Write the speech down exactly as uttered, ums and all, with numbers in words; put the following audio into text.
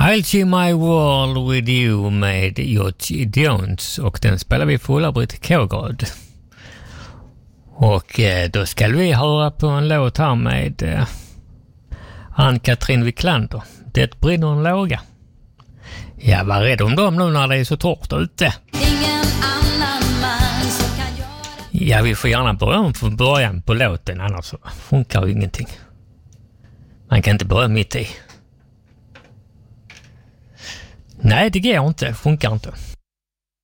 I'll see my world with you med George Jones, och den spelar vi på Ulla-Britt Kågård. Och eh, då ska vi höra på en låt här med eh, Ann-Katrin Wiklander. Det brinner en låga. Ja, var rädd om dem nu när det är så torrt ute. Ingen annan man som kan göra... Ja, vi får gärna börja från början på låten, annars så funkar ju ingenting. Man kan inte börja mitt i. Nej, det går inte. Funkar inte.